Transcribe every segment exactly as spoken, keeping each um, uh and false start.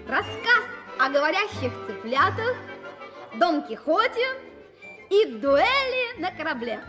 Рассказ о говорящих цыплятах, Дон Кихоте и дуэли на корабле.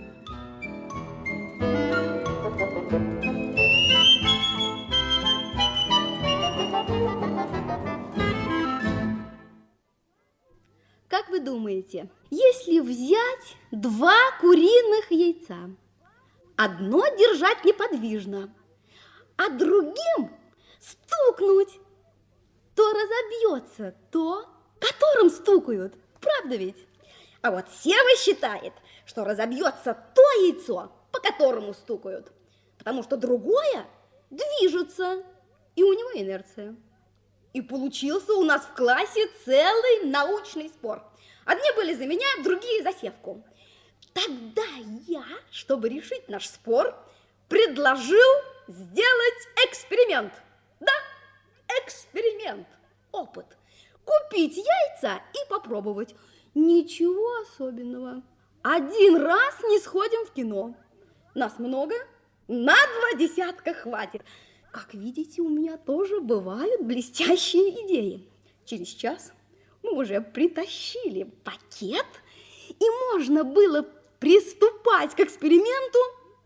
Как вы думаете, если взять два куриных яйца, одно держать неподвижно, а другим стукнуть, то разобьется то, которым стукают. Правда ведь? А вот Сева считает, что разобьется то яйцо, по которому стукают, потому что другое движется, и у него инерция. И получился у нас в классе целый научный спор. Одни были за меня, другие за Севку. Тогда я, чтобы решить наш спор, предложил сделать эксперимент. Да, эксперимент, опыт. Купить яйца и попробовать. Ничего особенного. Один раз не сходим в кино. Нас много, на два десятка хватит. Как видите, у меня тоже бывают блестящие идеи. Через час мы уже притащили пакет, и можно было приступать к эксперименту.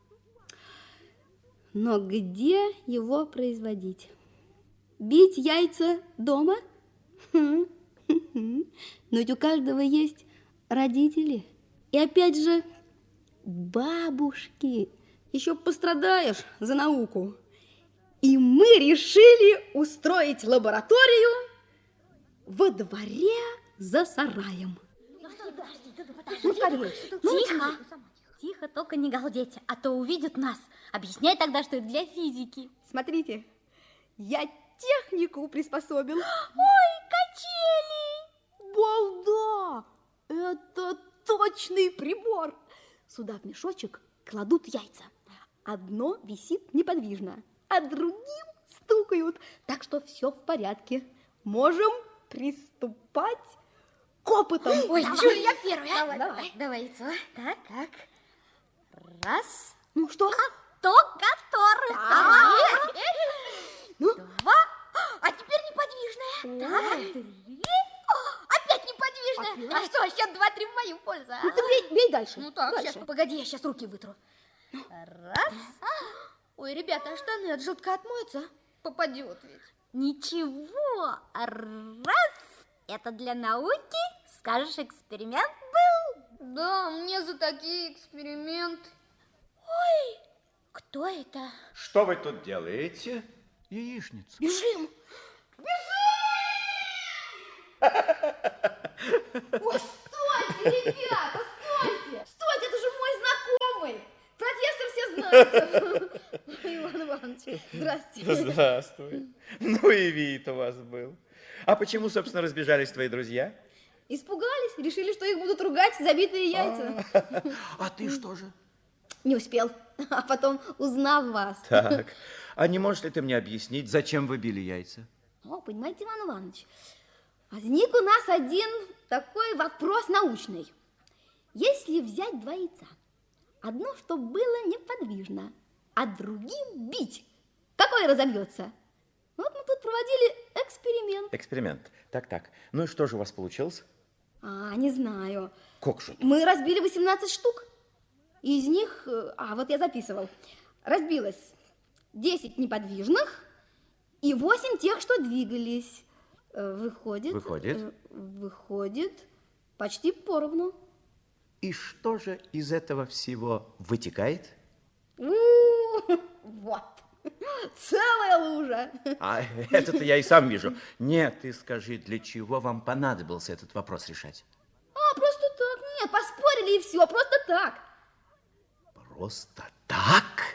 Но где его производить? Бить яйца дома? Но ведь у каждого есть родители. И опять же, бабушки. Еще пострадаешь за науку. И мы решили устроить лабораторию во дворе за сараем. Ну, скорее. Тихо, тихо, только не галдеть, а то увидят нас. Объясняй тогда, что это для физики. Смотрите, я технику приспособил. Ой, качели! Балда! Это точный прибор. Сюда в мешочек кладут яйца. Одно висит неподвижно, а другим стукают. Так что все в порядке. Можем приступать к опытам. Ой, чур, я первая. Давай, давай, давай яйцо. Так, так. Раз. Ну что? То, который. Так. Ну? Два. А теперь неподвижная. Так, три. Опять неподвижная. А что, счет два, три в мою пользу. Ну ты бей, бей дальше. Ну так, дальше. Сейчас, погоди, я сейчас руки вытру. Раз. Ой, ребята, а штаны от желтка отмоются? Попадет ведь. Ничего. Раз. Это для науки. Скажешь, эксперимент был? Да, мне за такие эксперименты. Ой, кто это? Что вы тут делаете? Яичницу. Бежим. Ой, стойте, ребята, стойте. Стойте, это же мой знакомый. Профессор все знает. Иван Иванович, здрасте. Здравствуй. Ну и вид у вас был. А почему, собственно, разбежались твои друзья? Испугались, решили, что их будут ругать за битые яйца. А, а ты что же? Не успел. А потом, узнав вас. Так, а не можешь ли ты мне объяснить, зачем вы били яйца? О, понимаете, Иван Иванович, возник у нас один такой вопрос научный. Если взять два яйца, одно, чтобы было неподвижно, а другим бить, какое разобьется? Вот мы тут проводили эксперимент. Эксперимент. Так, так. Ну и что же у вас получилось? А, не знаю. Как же? Мы разбили восемнадцать штук. Из них, а вот я записывал, разбилось десять неподвижных и восемь тех, что двигались. Выходит, Выходит? Выходит почти поровну. И что же из этого всего вытекает? У-у-у, вот, целая лужа. А это-то я и сам вижу. Нет, ты скажи, для чего вам понадобился этот вопрос решать? А, просто так, нет, поспорили и все, просто так. Просто так?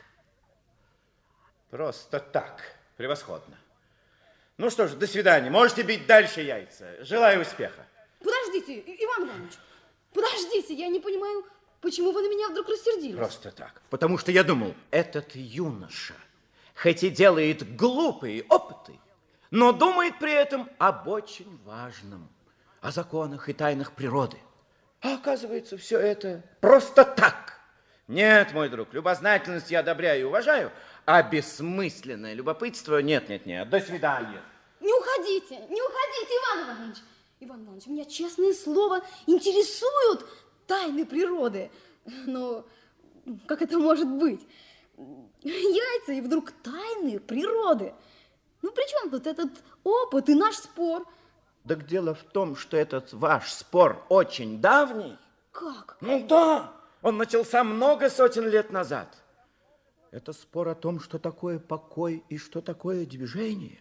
Просто так. Превосходно. Ну что ж, до свидания. Можете бить дальше яйца. Желаю успеха. Подождите, Иван Иванович, подождите, я не понимаю, почему вы на меня вдруг рассердились? Просто так. Потому что я думал, этот юноша, хоть и делает глупые опыты, но думает при этом об очень важном, о законах и тайнах природы. А оказывается, все это просто так. Нет, мой друг, любознательность я одобряю и уважаю, а бессмысленное любопытство нет, нет, нет. До свидания. Не уходите. уходите, не уходите, Иван Иванович. Иван Иванович, меня, честное слово, интересуют тайны природы. Но как это может быть? Яйца и вдруг тайны природы. Ну, при чем тут этот опыт и наш спор? Так дело в том, что этот ваш спор очень давний. Как? Ну да, он начался много сотен лет назад. Это спор о том, что такое покой и что такое движение.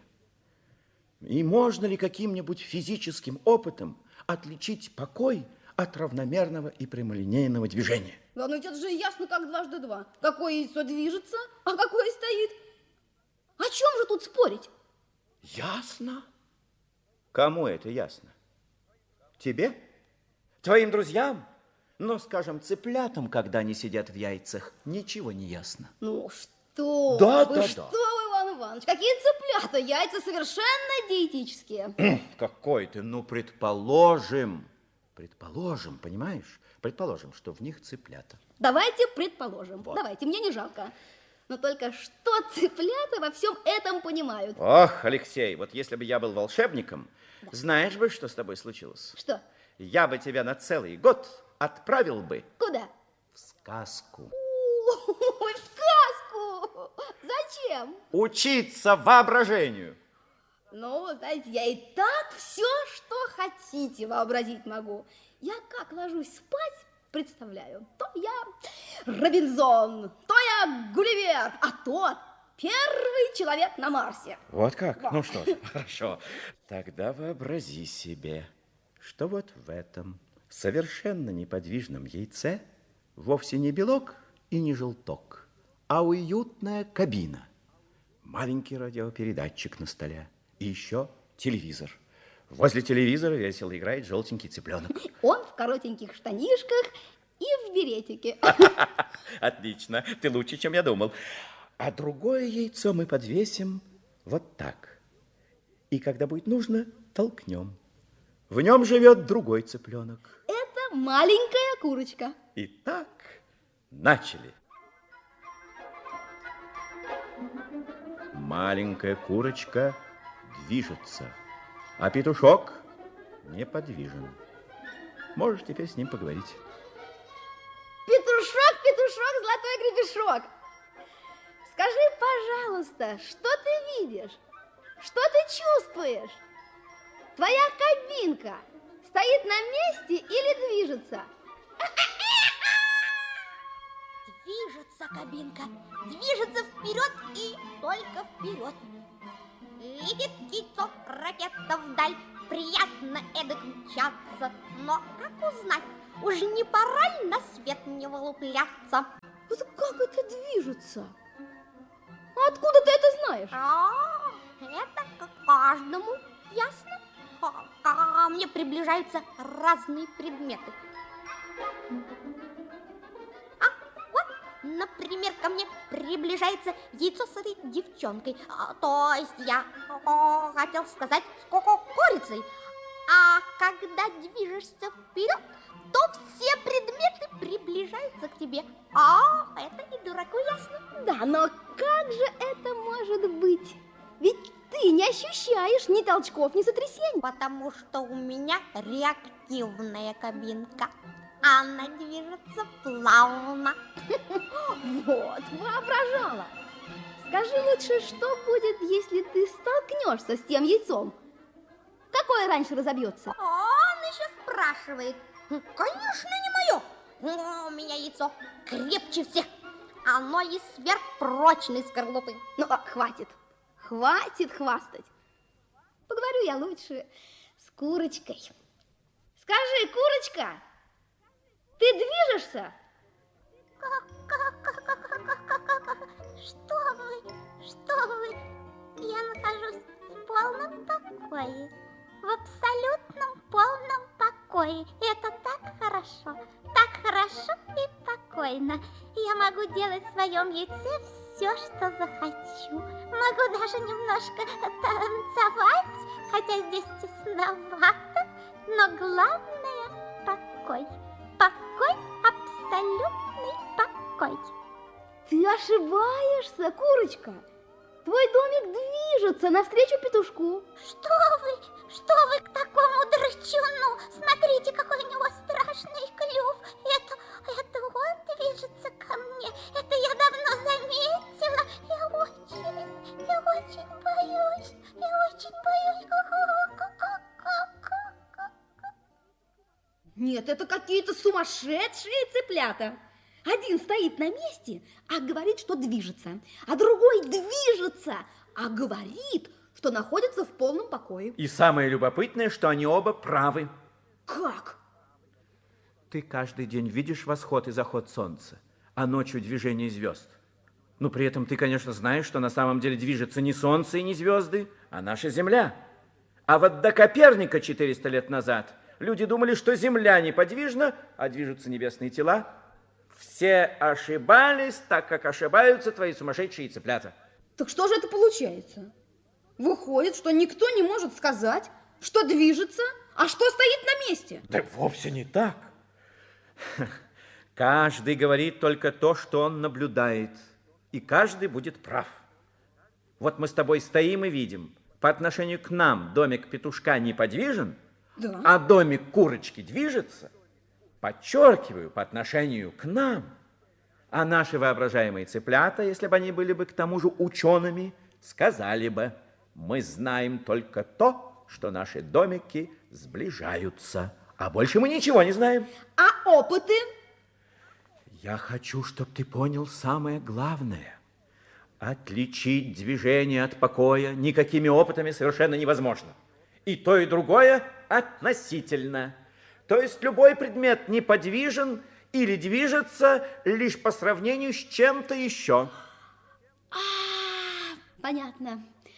И можно ли каким-нибудь физическим опытом отличить покой от равномерного и прямолинейного движения? Да, ну это же ясно, как дважды два. Какое яйцо движется, а какое стоит. О чем же тут спорить? Ясно. Кому это ясно? Тебе? Твоим друзьям? Но, скажем, цыплятам, когда они сидят в яйцах, ничего не ясно. Ну что Да, вы, да, что да. вы, Иван Иванович, какие цыплята? Яйца совершенно диетические. Какой ты, ну, предположим, предположим, понимаешь? Предположим, что в них цыплята. Давайте предположим, Вот. давайте, мне не жалко. Но только что цыплята во всем этом понимают? Ох, Алексей, вот если бы я был волшебником, Да. знаешь бы, что с тобой случилось? Что? Я бы тебя на целый год отправил бы Куда? в сказку. Ой, в сказку! Зачем? Учиться воображению. Ну, знаете, я и так все, что хотите, вообразить могу. Я как ложусь спать, представляю, то я Робинзон, то я Гулливер, а то первый человек на Марсе. Вот как? Да. Ну что ж, хорошо. Тогда вообрази себе, что вот в этом совершенно неподвижном яйце вовсе не белок и не желток, а уютная кабина, маленький радиопередатчик на столе и еще телевизор. Возле телевизора весело играет желтенький цыпленок. Он в коротеньких штанишках и в беретике. Отлично, ты лучше, чем я думал. А другое яйцо мы подвесим вот так. И когда будет нужно, толкнем. В нем живет другой цыпленок. Это маленькая курочка. Итак, начали. Маленькая курочка движется, а петушок неподвижен. Можешь теперь с ним поговорить. Петушок, петушок, золотой гребешок. Скажи, пожалуйста, что ты видишь? Что ты чувствуешь? Твоя кабинка стоит на месте или движется? Движется кабинка, движется вперед и только вперед. Летит яйцо, ракета вдаль, приятно эдак мчаться. Но как узнать, уж не пора ли на свет не вылупляться? Вот как это движется? А откуда ты это знаешь? А, это к каждому ясно. А, ко мне приближаются разные предметы. А, вот, например, ко мне приближается яйцо с этой девчонкой. А, то есть я о, хотел сказать с ко-ко-курицей. А когда движешься вперед, то все предметы приближаются к тебе. А, это и дураку ясно. Да, но как же это может быть? Ведь ты не ощущаешь ни толчков, ни сотрясений. Потому что у меня реактивная кабинка. Она движется плавно. Вот, воображала. Скажи лучше, что будет, если ты столкнешься с тем яйцом? Какое раньше разобьется? Он еще спрашивает. Конечно, не мое. У меня яйцо крепче всех. Оно из сверхпрочной скорлупы. Ну, а, хватит, хватит хвастать. Поговорю я лучше с курочкой. Скажи, курочка, ты движешься? Что вы, что вы? Я нахожусь в полном покое. В абсолютном полном покое. Это так хорошо, так хорошо и покойно. Я могу делать в своем яйце все, что захочу. Могу даже немножко танцевать, хотя здесь тесновато. Но главное – покой. Покой, абсолютный покой. Ты ошибаешься, курочка. Твой домик движется навстречу петушку. Что Нет, это какие-то сумасшедшие цыплята. Один стоит на месте, а говорит, что движется, а другой движется, а говорит, что находится в полном покое. И самое любопытное, что они оба правы. Как? Ты каждый день видишь восход и заход солнца, а ночью движение звезд. Но при этом ты, конечно, знаешь, что на самом деле движется не солнце и не звезды, а наша Земля. А вот до Коперника четыреста лет назад люди думали, что Земля неподвижна, а движутся небесные тела. Все ошибались, так как ошибаются твои сумасшедшие цыплята. Так что же это получается? Выходит, что никто не может сказать, что движется, а что стоит на месте. Да вовсе не так. Каждый говорит только то, что он наблюдает, и каждый будет прав. Вот мы с тобой стоим и видим, по отношению к нам домик петушка неподвижен, да. А домик курочки движется. Подчеркиваю, по отношению к нам. А наши воображаемые цыплята, если бы они были бы к тому же учеными, сказали бы: мы знаем только то, что наши домики сближаются, а больше мы ничего не знаем. А опыты? Я хочу, чтобы ты понял самое главное. Отличить движение от покоя никакими опытами совершенно невозможно. И то, и другое относительно. То есть любой предмет неподвижен или движется лишь по сравнению с чем-то еще. А, понятно.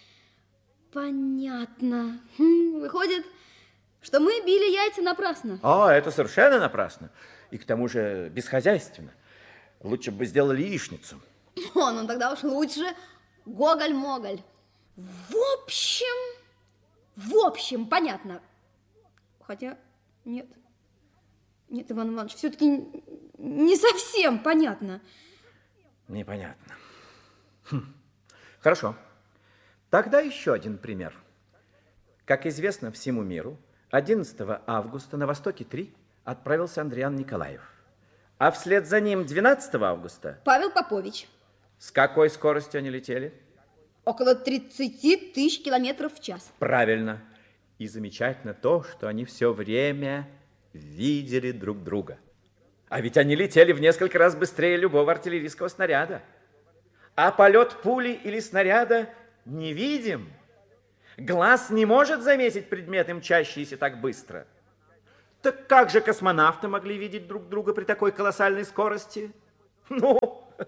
Понятно. Хм, выходит, что мы били яйца напрасно. О, это совершенно напрасно. И к тому же бесхозяйственно. Лучше бы сделали яичницу. О, ну тогда уж лучше гоголь-моголь. В общем, в общем, понятно. Хотя, нет. Нет, Иван Иванович, все-таки не совсем понятно. Непонятно. Хм. Хорошо. Тогда еще один пример. Как известно всему миру, одиннадцатого августа на Востоке три отправился Андриан Николаев. А вслед за ним двенадцатого августа... Павел Попович. С какой скоростью они летели? Около тридцати тысяч километров в час. Правильно. И замечательно то, что они все время видели друг друга. А ведь они летели в несколько раз быстрее любого артиллерийского снаряда. А полет пули или снаряда невидим. Глаз не может заметить предметы, мчащиеся так быстро. Так как же космонавты могли видеть друг друга при такой колоссальной скорости? Ну,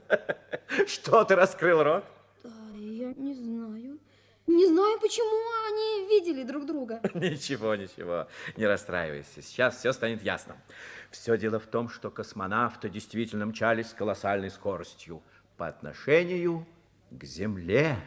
что ты раскрыл рот? Да, я не знаю. Не знаю, почему они видели друг друга. Ничего, ничего, не расстраивайся. Сейчас все станет ясно. Все дело в том, что космонавты действительно мчались с колоссальной скоростью по отношению к Земле.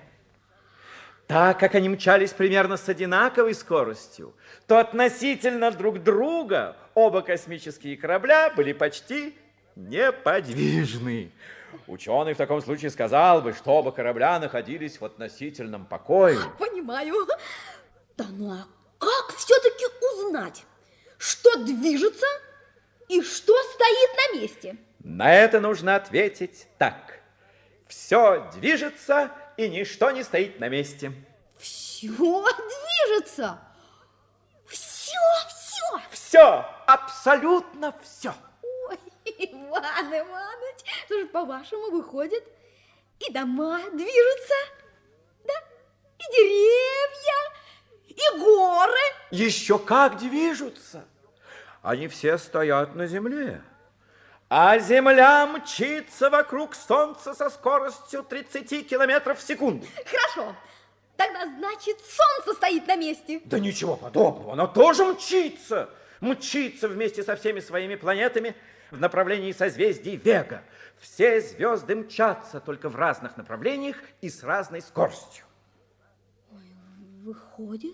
Так как они мчались примерно с одинаковой скоростью, то относительно друг друга оба космические корабля были почти неподвижны. Ученый в таком случае сказал бы, что оба корабля находились в относительном покое. Понимаю. Да ну а как все-таки узнать, что движется и что стоит на месте? На это нужно ответить так. Все движется, и ничто не стоит на месте. Все движется. Все, все. Все, абсолютно все. Ой, Иван Иванович, что же, по-вашему, выходит, и дома движутся, да, и деревья, и горы. Еще как движутся. Они все стоят на земле. А земля мчится вокруг солнца со скоростью тридцати километров в секунду. Хорошо, тогда значит солнце стоит на месте. Да ничего подобного, оно тоже мчится. Мчится вместе со всеми своими планетами в направлении созвездий Вега. Все звезды мчатся только в разных направлениях и с разной скоростью. Ой, выходит,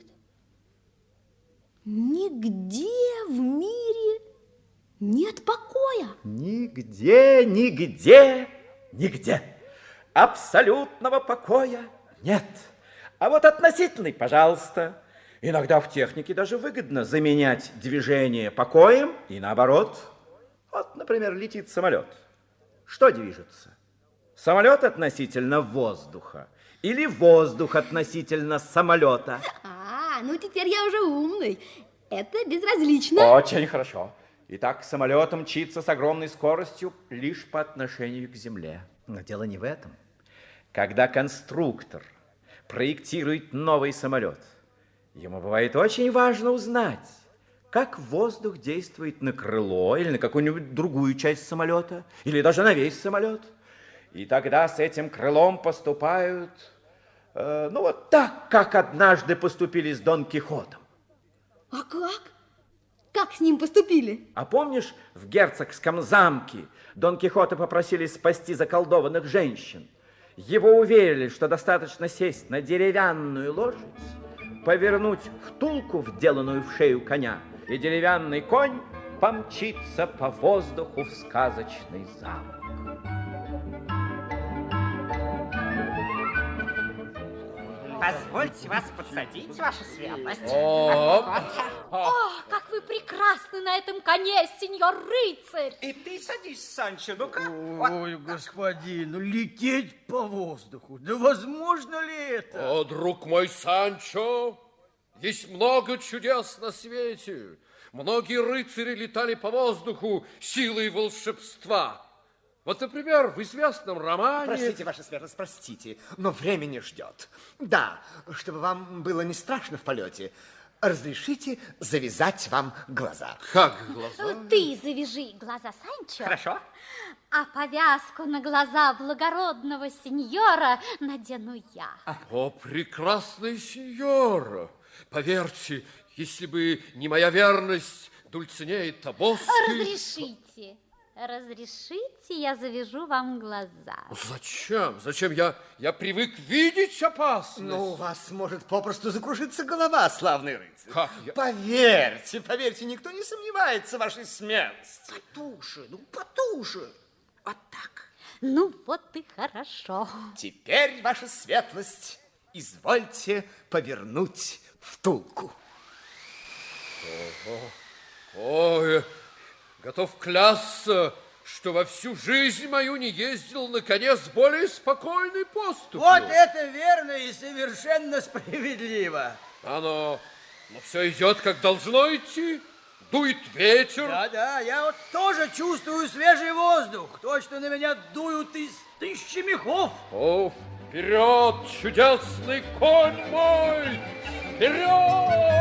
нигде в мире нет покоя. Нигде, нигде, нигде. Абсолютного покоя нет. А вот относительный, пожалуйста. Иногда в технике даже выгодно заменять движение покоем и наоборот. Вот, например, летит самолет. Что движется? Самолет относительно воздуха или воздух относительно самолета? А, ну теперь я уже умный. Это безразлично. Очень хорошо. Итак, самолет мчится с огромной скоростью лишь по отношению к земле. Но дело не в этом. Когда конструктор проектирует новый самолет, ему бывает очень важно узнать, как воздух действует на крыло или на какую-нибудь другую часть самолета, или даже на весь самолет. И тогда с этим крылом поступают, э, ну вот так, как однажды поступили с Дон Кихотом. А как? Как с ним поступили? А помнишь, в герцогском замке Дон Кихота попросили спасти заколдованных женщин? Его уверили, что достаточно сесть на деревянную лошадь, повернуть втулку, вделанную в шею коня, и деревянный конь помчится по воздуху в сказочный замок. Позвольте вас подсадить, ваша светлость. О, как вы прекрасны на этом коне, сеньор рыцарь! И ты садись, Санчо, ну-ка. Ой, господин, ну лететь по воздуху, да возможно ли это? О, друг мой Санчо, есть много чудес на свете. Многие рыцари летали по воздуху силой волшебства. Вот, например, в известном романе... Простите, ваша светлость, простите, но время не ждет. Да, чтобы вам было не страшно в полете, разрешите завязать вам глаза. Как глаза? Ты завяжи глаза, Санчо. Хорошо. А повязку на глаза благородного сеньора надену я. О, прекрасный сеньора! Поверьте, если бы не моя верность Дульцинеи Тобосской... Разрешите. Разрешите, я завяжу вам глаза. Зачем? Зачем? Я, я привык видеть опасность. Ну, у вас может попросту закружиться голова, славный рыцарь. Как я? Поверьте, поверьте, никто не сомневается в вашей смелости. Потуше, ну потуше. Вот так. Ну, вот и хорошо. Теперь, ваша светлость, извольте повернуть втулку. Ой, готов клясться, что во всю жизнь мою не ездил на коне с более спокойной поступью. Вот это верно и совершенно справедливо. Оно, но все идет, как должно идти. Дует ветер. Да-да, я вот тоже чувствую свежий воздух. Точно на меня дуют из тысячи мехов. О, вперед, чудесный конь мой! Вперед!